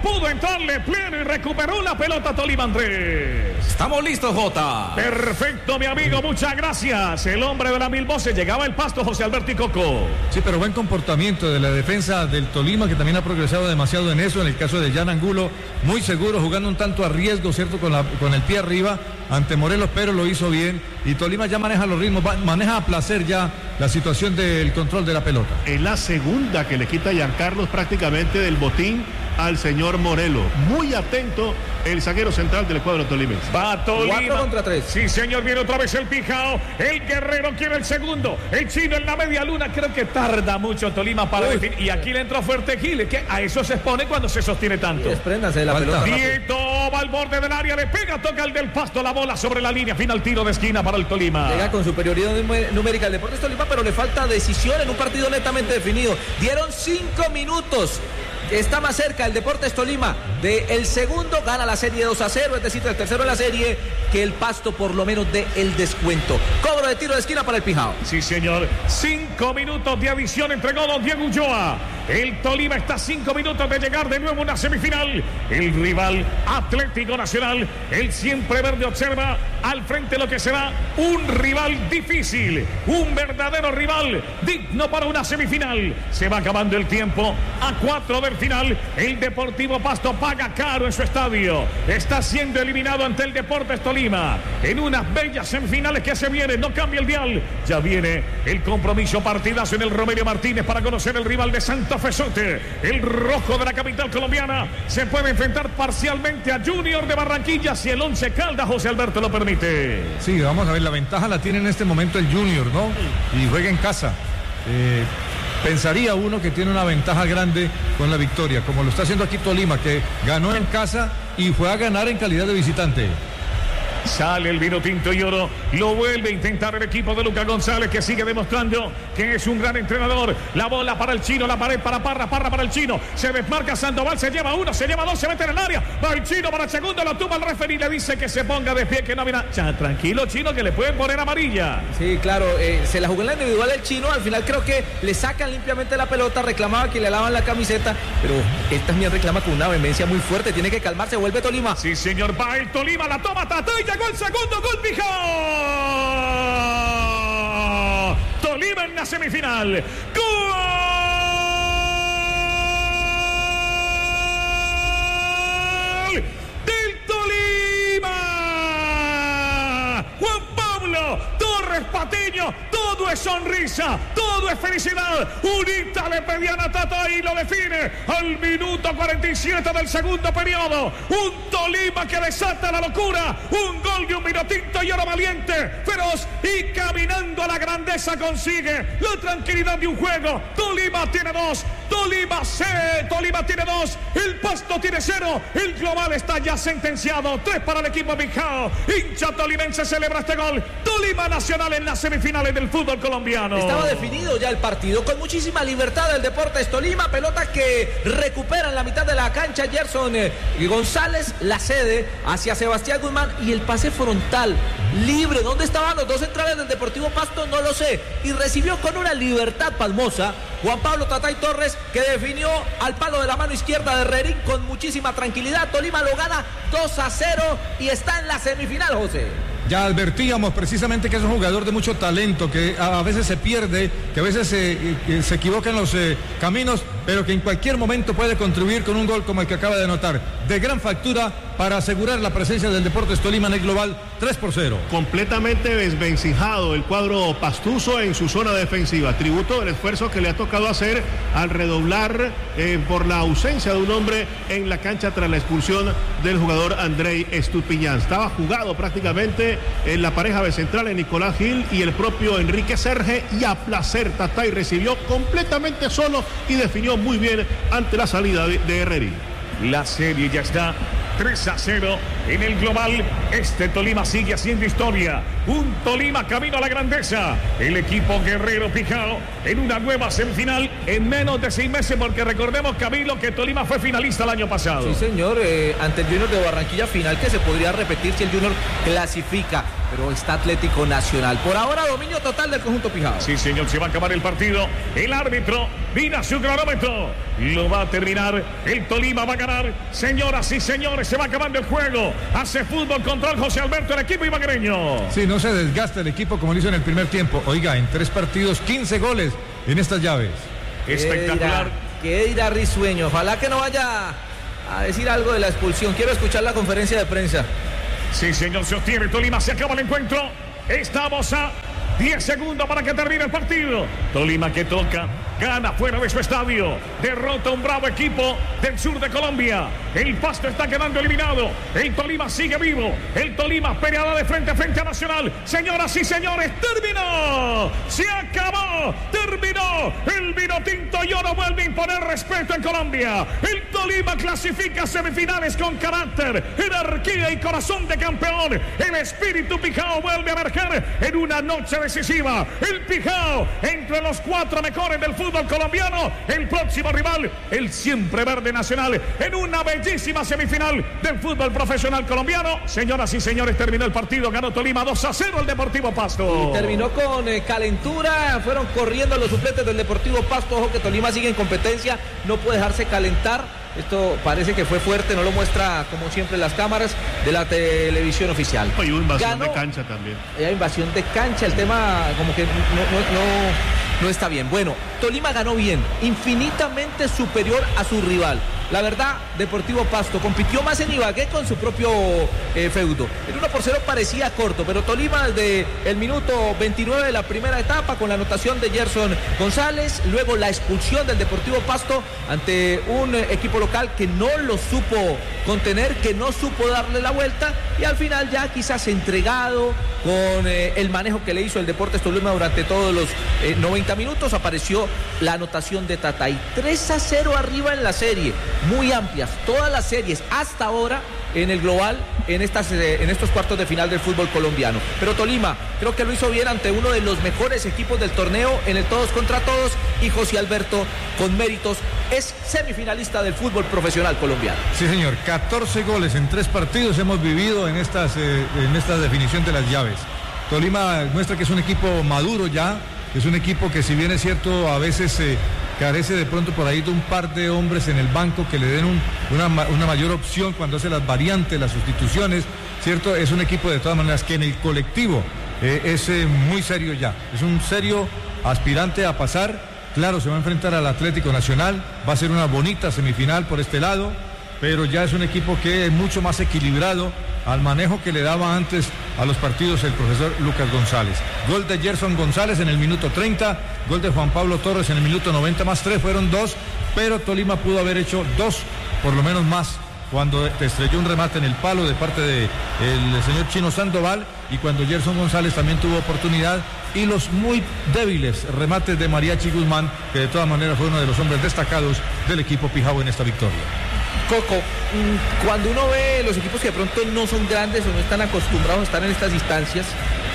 pudo entrarle pleno y recuperó la pelota Tolima, Andrés. Estamos listos, Jota. Perfecto, mi amigo, muchas gracias. El hombre de la mil voces, llegaba el Pasto, José Alberto y Coco. Sí, pero buen comportamiento de la defensa del Tolima, que también ha progresado demasiado en eso. En el caso de Jan Angulo, muy seguro, jugando un tanto a riesgo, ¿cierto? Con, la, con el pie arriba ante Morelos, pero lo hizo bien. Y Tolima ya maneja los ritmos, va, maneja a placer ya la situación del control de la pelota. Es la segunda que le quita Giancarlos prácticamente del botín al señor Morelos. Muy atento el zaguero central del cuadro tolimense. Va Tolima. Cuatro contra tres. Sí, señor, viene otra vez el Pijao. El Guerrero quiere el segundo. El Chino en la media luna. Creo que tarda mucho Tolima para definir. Y aquí le entró fuerte Giles, que a eso se expone cuando se sostiene tanto. Despréndase de la pelota. Nieto va al borde del área, le pega, toca el del Pasto, la bola sobre la línea. Final tiro de esquina para el Tolima. Llega con superioridad numérica el Deportes Tolima, pero le falta decisión en un partido netamente definido. Dieron cinco minutos. Está más cerca el Deportes Tolima del segundo, gana la serie dos a cero, es decir, el tercero en la serie, que el Pasto por lo menos de el descuento. Cobro de tiro de esquina para el Pijao. Sí, señor. Cinco minutos de adición entregó don Diego Ulloa. El Tolima está a cinco minutos de llegar de nuevo a una semifinal. El rival Atlético Nacional, el siempre verde, observa al frente lo que será un rival difícil, un verdadero rival digno para una semifinal. Se va acabando el tiempo a cuatro del final. El Deportivo Pasto paga caro en su estadio. Está siendo eliminado ante el Deportes Tolima en unas bellas semifinales que se vienen. No cambia el dial. Ya viene el compromiso, partidazo en el Romelio Martínez para conocer el rival de Santa Fe Sote. El rojo de la capital colombiana se puede enfrentar parcialmente a Junior de Barranquilla si el Once Caldas, José Alberto, lo permite. Sí, vamos a ver, la ventaja la tiene en este momento el Junior, ¿no? Y juega en casa. Eh, pensaría uno que tiene una ventaja grande con la victoria, como lo está haciendo aquí Tolima, que ganó en casa y fue a ganar en calidad de visitante. Sale el vino tinto y oro, lo vuelve a intentar el equipo de Lucas González, que sigue demostrando que es un gran entrenador. La bola para el Chino, la pared para Parra, Parra para el Chino, se desmarca Sandoval, se lleva uno, se lleva dos, se mete en el área, va el Chino para el segundo, lo tumba el referee, le dice que se ponga de pie, que no viene. Ya, tranquilo, Chino, que le pueden poner amarilla. Sí, claro, eh, se la jugó en la individual el Chino, al final creo que le sacan limpiamente la pelota, reclamaba que le lavan la camiseta, pero él también reclama con una vehemencia muy fuerte, tiene que calmarse, vuelve Tolima. Sí, señor, va el Tolima, la toma Tata y llegó el segundo gol, Pijao. Tolima en la semifinal. ¡Gol del Tolima! Juan Pablo Torres Patiño, todo es sonrisa, todo es felicidad. Unita le pedían a Tata y lo define al minuto cuarenta y siete del segundo periodo. Un Tolima que desata la locura, un gol de un vinotinto y oro valiente, feroz y caminando a la grandeza consigue la tranquilidad de un juego. Tolima tiene dos, Tolima C, Tolima tiene dos, el Pasto tiene cero, el global está ya sentenciado, tres para el equipo Pijao. Hincha tolimense celebra este gol. Tolima Nacional en las semifinales del fútbol colombiano. Estaba definido ya el partido con muchísima libertad del Deportes Tolima, pelota que recupera en la mitad de la cancha Gerson eh, González, la cede hacia Sebastián Guzmán y el pase frontal libre. ¿Dónde estaban los dos centrales del Deportivo Pasto? No lo sé. Y recibió con una libertad pasmosa Juan Pablo Tatay Torres, que definió al palo de la mano izquierda de Herrerín con muchísima tranquilidad. Tolima lo gana dos a cero y está en la semifinal, José. Ya advertíamos precisamente que es un jugador de mucho talento, que a, a veces se pierde, que a veces se, eh, se equivoca en los eh, caminos, pero que en cualquier momento puede contribuir con un gol como el que acaba de anotar, de gran factura para asegurar la presencia del Deportes Tolima en el global tres por cero. Completamente desvencijado el cuadro pastuso en su zona defensiva, tributo del esfuerzo que le ha tocado hacer al redoblar eh, por la ausencia de un hombre en la cancha tras la expulsión del jugador Andrei Estupiñán. Estaba jugado prácticamente en la pareja de centrales Nicolás Gil y el propio Enrique Serge, y a placer Tatay recibió completamente solo y definió muy bien ante la salida de, de Herreri. La serie ya está tres a cero en el global. Este Tolima sigue haciendo historia. Un Tolima camino a la grandeza. El equipo Guerrero Pijao en una nueva semifinal en menos de seis meses, porque recordemos, Camilo, que Tolima fue finalista el año pasado. Sí, señor, eh, ante el Junior de Barranquilla, final que se podría repetir si el Junior clasifica. pero está Atlético Nacional. Por ahora, dominio total del conjunto pijao. Sí, señor, se va a acabar el partido. El árbitro mira su cronómetro. Lo va a terminar. El Tolima va a ganar. Señoras y señores, se va acabando el juego. Hace fútbol control José Alberto, el equipo ibaguereño. Sí, no se desgasta el equipo como lo hizo en el primer tiempo. Oiga, en tres partidos, quince goles en estas llaves. Espectacular. ¿Qué dirá Risueño? Ojalá que no vaya a decir algo de la expulsión. Quiero escuchar la conferencia de prensa. Sí, señor, se obtiene Tolima, se acaba el encuentro. Estamos a diez segundos para que termine el partido. Tolima que toca, gana fuera de su estadio, derrota a un bravo equipo del sur de Colombia. El Pasto está quedando eliminado. El Tolima sigue vivo. El Tolima peleada de frente a frente a Nacional. Señoras y señores, terminó. Se acabó. Terminó. El vino tinto y oro vuelve a imponer respeto en Colombia. El Tolima clasifica semifinales con carácter, jerarquía y corazón de campeón. El espíritu pijao vuelve a emerger en una noche decisiva. El pijao entre los cuatro mejores del fútbol colombiano. El próximo rival, el siempre verde Nacional, en una bellísima semifinal del fútbol profesional colombiano. Señoras y señores, terminó el partido. Ganó Tolima dos a cero el Deportivo Pasto. Y terminó con eh, calentura. Fueron corriendo los suplentes del Deportivo Pasto. Ojo que Tolima sigue en competencia. No puede dejarse calentar. Esto parece que fue fuerte, no lo muestra como siempre las cámaras de la televisión oficial. Hay invasión Ganó, de cancha también. Hay invasión de cancha, el tema como que no, no, no, no está bien. Bueno, Tolima ganó bien, infinitamente superior a su rival. La verdad, Deportivo Pasto compitió más en Ibagué con su propio eh, feudo. El uno por cero parecía corto, pero Tolima desde el minuto veintinueve de la primera etapa con la anotación de Gerson González, luego la expulsión del Deportivo Pasto ante un eh, equipo local que no lo supo contener, que no supo darle la vuelta y al final ya quizás entregado con eh, el manejo que le hizo el Deportes Tolima durante todos los eh, noventa minutos, apareció la anotación de Tatay. tres a cero arriba en la serie. Muy amplias, todas las series hasta ahora en el global, en, estas, en estos cuartos de final del fútbol colombiano. Pero Tolima creo que lo hizo bien ante uno de los mejores equipos del torneo en el todos contra todos y José Alberto con méritos es semifinalista del fútbol profesional colombiano. Sí, señor, catorce goles en tres partidos hemos vivido en, estas, eh, en esta definición de las llaves. Tolima muestra que es un equipo maduro ya, es un equipo que si bien es cierto a veces eh, carece de pronto por ahí de un par de hombres en el banco que le den un, una, una mayor opción cuando hace las variantes, las sustituciones, ¿cierto? Es un equipo de todas maneras que en el colectivo eh, es eh, muy serio ya, es un serio aspirante a pasar, claro, se va a enfrentar al Atlético Nacional, va a ser una bonita semifinal por este lado, pero ya es un equipo que es mucho más equilibrado al manejo que le daba antes a los partidos el profesor Lucas González. Gol de Gerson González en el minuto treinta, gol de Juan Pablo Torres en el minuto noventa más tres, fueron dos, pero Tolima pudo haber hecho dos, por lo menos más, cuando te estrelló un remate en el palo de parte del señor Chino Sandoval y cuando Gerson González también tuvo oportunidad y los muy débiles remates de Mariachi Guzmán, que de todas maneras fue uno de los hombres destacados del equipo pijao en esta victoria. Coco, cuando uno ve los equipos que de pronto no son grandes o no están acostumbrados a estar en estas instancias,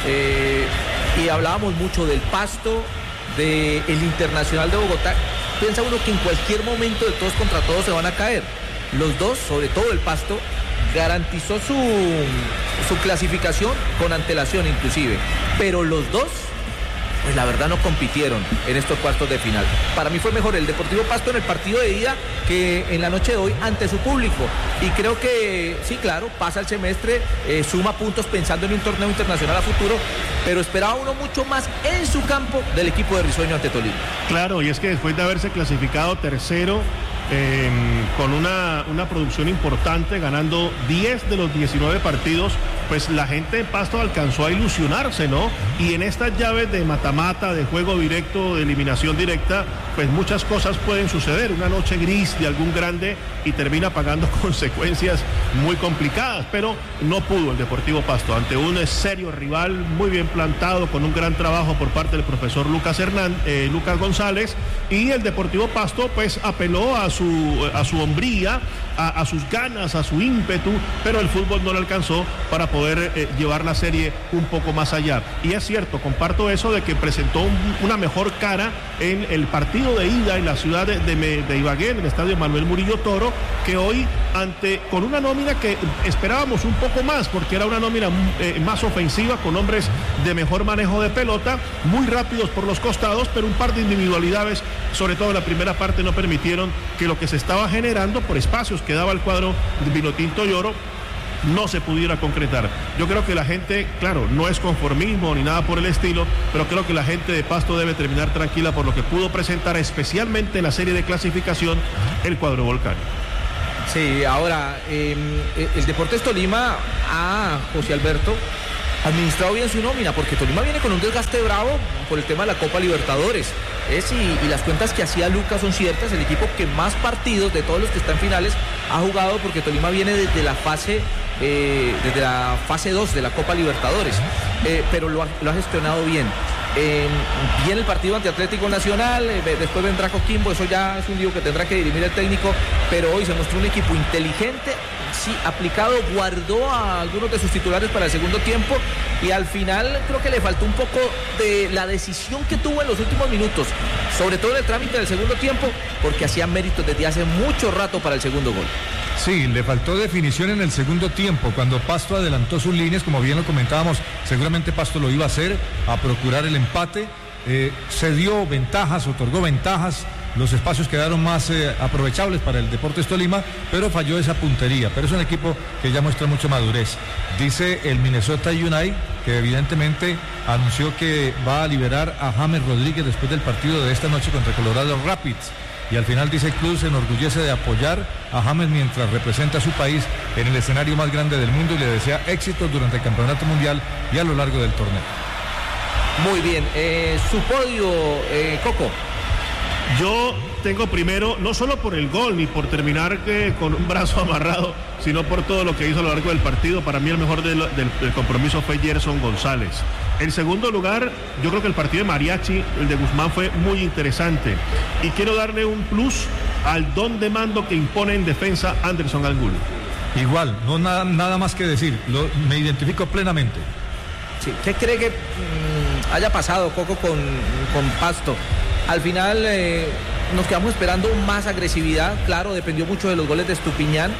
eh, y hablábamos mucho del Pasto, del Internacional de Bogotá, piensa uno que en cualquier momento de todos contra todos se van a caer. Los dos, sobre todo el Pasto, garantizó su, su clasificación con antelación inclusive, pero los dos pues la verdad no compitieron en estos cuartos de final. Para mí fue mejor el Deportivo Pasto en el partido de ida que en la noche de hoy ante su público. Y creo que, sí, claro, pasa el semestre, eh, suma puntos pensando en un torneo internacional a futuro, pero esperaba uno mucho más en su campo del equipo de Risueño ante Tolima. Claro, y es que después de haberse clasificado tercero, Eh, con una, una producción importante, ganando diez de los diecinueve partidos, pues la gente de Pasto alcanzó a ilusionarse, ¿no? Y en estas llaves de mata-mata, de juego directo, de eliminación directa, pues muchas cosas pueden suceder. Una noche gris de algún grande y termina pagando consecuencias muy complicadas, pero no pudo el Deportivo Pasto ante un serio rival, muy bien plantado, con un gran trabajo por parte del profesor Lucas Hernán, eh, Lucas González, y el Deportivo Pasto pues apeló a su Su, a su hombría, a, a sus ganas, a su ímpetu, pero el fútbol no le alcanzó para poder eh, llevar la serie un poco más allá. Y es cierto, comparto eso de que presentó un, una mejor cara en el partido partido de ida en la ciudad de, de, de Ibagué, en el estadio Manuel Murillo Toro, que hoy ante con una nómina que esperábamos un poco más, porque era una nómina eh, más ofensiva, con hombres de mejor manejo de pelota, muy rápidos por los costados, pero un par de individualidades, sobre todo en la primera parte, no permitieron que lo que se estaba generando por espacios que daba el cuadro de Vinotinto y Oro no se pudiera concretar. Yo creo que la gente, claro, no es conformismo ni nada por el estilo, pero creo que la gente de Pasto debe terminar tranquila por lo que pudo presentar, especialmente en la serie de clasificación, el cuadro Volcán. Sí, ahora, eh, el Deportes Tolima a José Alberto administrado bien su nómina, porque Tolima viene con un desgaste bravo por el tema de la Copa Libertadores. Es, y, y las cuentas que hacía Lucas son ciertas, el equipo que más partidos de todos los que están finales ha jugado, porque Tolima viene desde la fase eh, desde la fase dos de la Copa Libertadores, eh, pero lo ha, lo ha gestionado bien. Eh, viene el partido ante Atlético Nacional, eh, después vendrá Coquimbo, eso ya es un lío que tendrá que dirimir el técnico, pero hoy se mostró un equipo inteligente, sí, aplicado, guardó a algunos de sus titulares para el segundo tiempo y al final creo que le faltó un poco de la decisión que tuvo en los últimos minutos, sobre todo en el trámite del segundo tiempo, porque hacía méritos desde hace mucho rato para el segundo gol. Sí, le faltó definición en el segundo tiempo, cuando Pasto adelantó sus líneas, como bien lo comentábamos, seguramente Pasto lo iba a hacer, a procurar el empate, eh, se dio ventajas, otorgó ventajas, los espacios quedaron más eh, aprovechables para el Deportes Tolima, pero falló esa puntería, pero es un equipo que ya muestra mucha madurez. Dice el Minnesota United, que evidentemente anunció que va a liberar a James Rodríguez después del partido de esta noche contra Colorado Rapids. Y al final dice el club se enorgullece de apoyar a James mientras representa a su país en el escenario más grande del mundo y le desea éxitos durante el Campeonato Mundial y a lo largo del torneo. Muy bien, eh, su podio, eh, Coco. Yo tengo primero, no solo por el gol ni por terminar eh, con un brazo amarrado, sino por todo lo que hizo a lo largo del partido. Para mí el mejor del, del, del compromiso fue Gerson González. En segundo lugar, yo creo que el partido de Mariachi, el de Guzmán, fue muy interesante. Y quiero darle un plus al don de mando que impone en defensa Anderson Angulo. Igual, no nada, nada más que decir, lo, me identifico plenamente. Sí, ¿qué cree que mmm, haya pasado, Coco, con, con Pasto? Al final eh, nos quedamos esperando más agresividad, claro, dependió mucho de los goles de Estupiñán.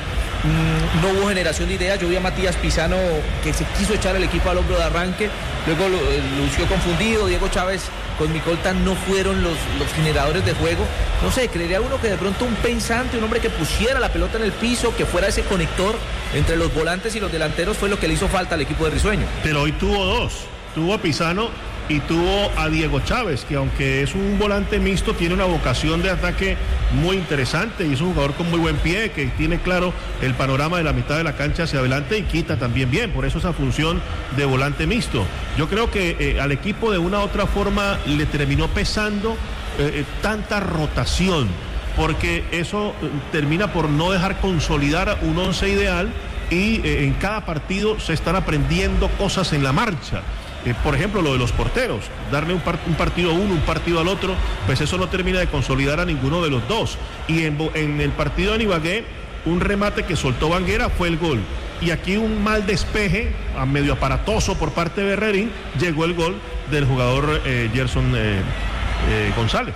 Mm, no hubo generación de ideas. Yo vi a Matías Pizano que se quiso echar el equipo al hombro de arranque, luego lo, lució confundido. Diego Chávez con Micolta no fueron los, los generadores de juego. No sé, creería uno que de pronto un pensante, un hombre que pusiera la pelota en el piso, que fuera ese conector entre los volantes y los delanteros, fue lo que le hizo falta al equipo de Risueño. Pero hoy tuvo dos, tuvo a Pizano y tuvo a Diego Chávez, que aunque es un volante mixto, tiene una vocación de ataque muy interesante y es un jugador con muy buen pie, que tiene claro el panorama de la mitad de la cancha hacia adelante y quita también bien, por eso esa función de volante mixto. Yo creo que eh, al equipo de una u otra forma le terminó pesando eh, tanta rotación, porque eso eh, termina por no dejar consolidar un once ideal y eh, en cada partido se están aprendiendo cosas en la marcha. Eh, por ejemplo, lo de los porteros, darle un, par un partido a uno, un partido al otro, pues eso no termina de consolidar a ninguno de los dos. Y en, en el partido de Ibagué, un remate que soltó Banguera fue el gol. Y aquí un mal despeje, a medio aparatoso por parte de Berrerín, llegó el gol del jugador eh, Gerson eh, eh, González.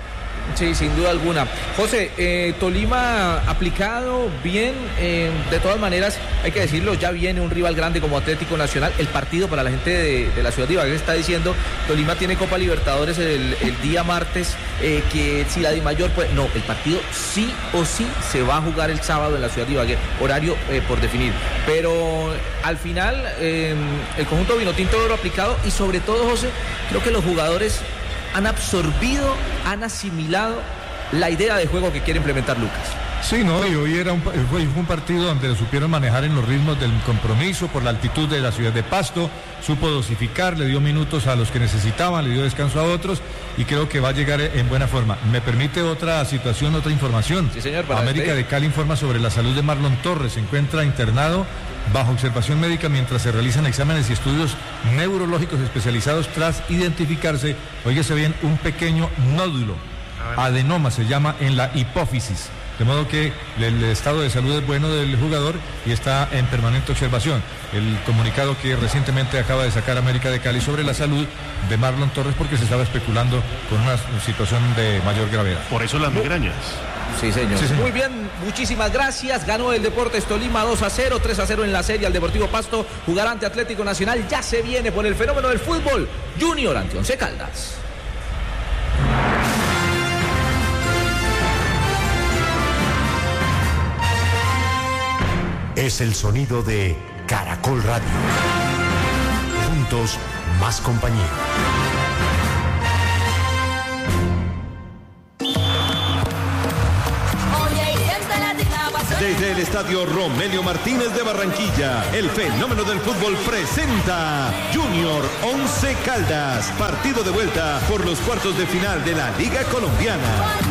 Sí, sin duda alguna. José, eh, Tolima aplicado bien, eh, de todas maneras, hay que decirlo, ya viene un rival grande como Atlético Nacional. El partido para la gente de, de la ciudad de Ibagué está diciendo, Tolima tiene Copa Libertadores el, el día martes, eh, que si la Dimayor, pues no, el partido sí o sí se va a jugar el sábado en la ciudad de Ibagué, horario eh, por definir. Pero al final, eh, el conjunto Vinotinto Oro aplicado y sobre todo, José, creo que los jugadores han absorbido, han asimilado la idea de juego que quiere implementar Lucas. Sí, no, y hoy era un, fue un partido donde lo supieron manejar en los ritmos del compromiso, por la altitud de la ciudad de Pasto, supo dosificar, le dio minutos a los que necesitaban, le dio descanso a otros, y creo que va a llegar en buena forma. ¿Me permite otra situación, otra información? Sí, señor. Para América de Cali informa sobre la salud de Marlon Torres, se encuentra internado bajo observación médica mientras se realizan exámenes y estudios neurológicos especializados tras identificarse, óigase bien, un pequeño nódulo, adenoma se llama, en la hipófisis. de modo que el estado de salud es bueno del jugador y está en permanente observación. El comunicado que recientemente acaba de sacar América de Cali sobre la salud de Marlon Torres, porque se estaba especulando con una situación de mayor gravedad. Por eso las migrañas. Sí señor. Sí, señor. Muy bien, muchísimas gracias. Ganó el Deportes Tolima dos a cero, tres a cero en la serie al Deportivo Pasto. Jugará ante Atlético Nacional. Ya se viene por el fenómeno del fútbol. Junior ante Once Caldas. Es el sonido de Caracol Radio. Juntos, más compañía. Desde el estadio Romelio Martínez de Barranquilla, el fenómeno del fútbol presenta Junior Once Caldas, partido de vuelta por los cuartos de final de la Liga Colombiana.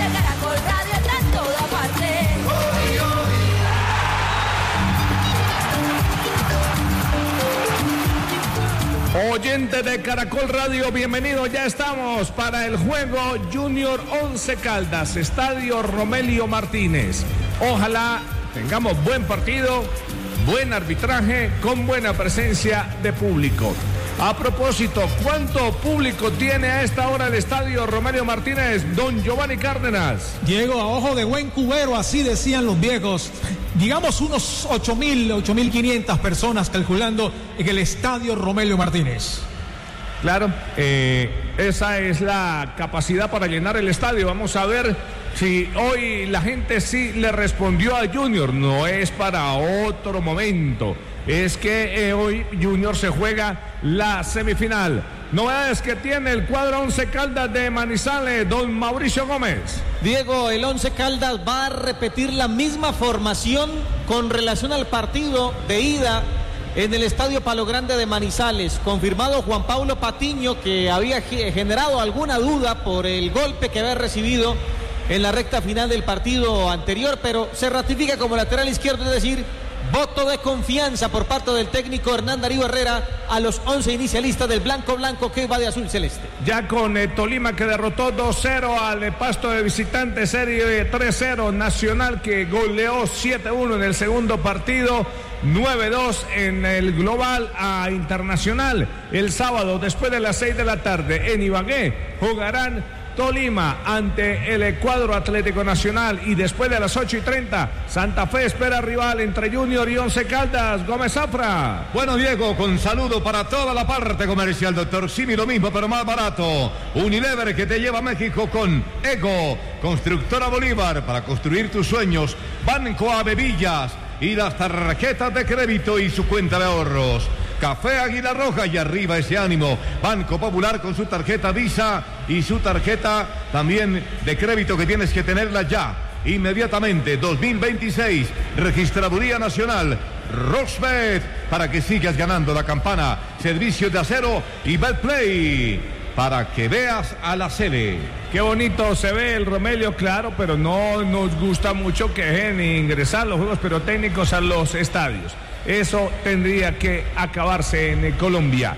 Oyente de Caracol Radio, bienvenido. Ya estamos para el juego Junior Once Caldas, Estadio Romelio Martínez. Ojalá tengamos buen partido, buen arbitraje, con buena presencia de público. A propósito, ¿cuánto público tiene a esta hora el Estadio Romelio Martínez, don Giovanni Cárdenas? Diego, a ojo de buen cubero, así decían los viejos. Digamos unos ocho mil, ocho mil quinientas personas calculando en el Estadio Romelio Martínez. Claro, eh, esa es la capacidad para llenar el estadio. Vamos a ver si hoy la gente sí le respondió a Junior. No es para otro momento. Es que eh, hoy Junior se juega la semifinal. Novedades que tiene el cuadro Once Caldas de Manizales, don Mauricio Gómez. Diego, el Once Caldas va a repetir la misma formación con relación al partido de ida en el Estadio Palo Grande de Manizales. Confirmado Juan Pablo Patiño, que había generado alguna duda por el golpe que había recibido en la recta final del partido anterior, pero se ratifica como lateral izquierdo, es decir, voto de confianza por parte del técnico Hernán Darío Herrera a los once inicialistas del Blanco Blanco, que va de azul celeste. Ya con eh, Tolima, que derrotó dos cero al eh, Pasto de visitante, serie tres cero. Nacional, que goleó siete uno en el segundo partido, nueve dos en el global a Internacional. El sábado, después de las seis de la tarde, en Ibagué, jugarán Tolima ante el cuadro Atlético Nacional, y después de las ocho y treinta, Santa Fe espera rival entre Junior y Once Caldas. Gómez Zafra. Bueno, Diego, con saludo para toda la parte comercial, doctor Simi, lo mismo pero más barato. Unilever, que te lleva a México con Ego, Constructora Bolívar, para construir tus sueños, Banco Avevillas y las tarjetas de crédito y su cuenta de ahorros. Café Águila Roja, y arriba ese ánimo. Banco Popular con su tarjeta Visa y su tarjeta también de crédito, que tienes que tenerla ya, inmediatamente. dos mil veintiséis, Registraduría Nacional, Roxbet, para que sigas ganando. La Campana, Servicios de Acero y Betplay, para que veas a la sede. Qué bonito se ve el Romelio, claro, pero no nos gusta mucho que dejen ingresar los juegos pirotécnicos a los estadios. Eso tendría que acabarse en Colombia.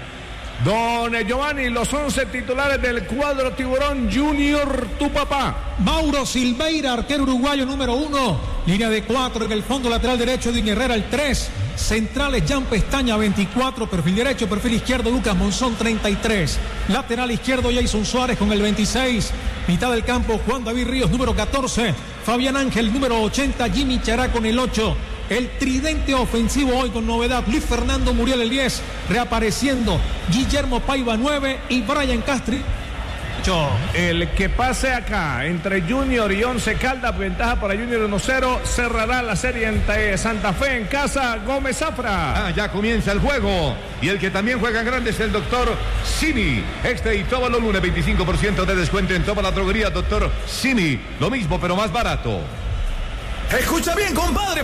Don Giovanni, los once titulares del cuadro Tiburón Junior, tu papá. Mauro Silveira, arquero uruguayo número uno. Línea de cuatro en el fondo lateral derecho, Edwin Herrera el tres. Centrales, Jan Pestaña veinticuatro. Perfil derecho, perfil izquierdo, Lucas Monzón treinta y tres. Lateral izquierdo, Jason Suárez con el veintiséis. Mitad del campo, Juan David Ríos número catorce. Fabián Ángel número ochenta. Jimmy Chará con el ocho. El tridente ofensivo hoy con novedad: Luis Fernando Muriel el diez, reapareciendo Guillermo Paiva nueve y Brian Castri. El que pase acá entre Junior y Once Caldas, ventaja para Junior uno cero, cerrará la serie entre Santa Fe en casa. Gómez Zafra. Ah, ya comienza el juego, y el que también juega en grande es el doctor Simi. Este y todos los lunes veinticinco por ciento de descuento en toda la droguería doctor Simi. Lo mismo pero más barato. Escucha bien, compadre.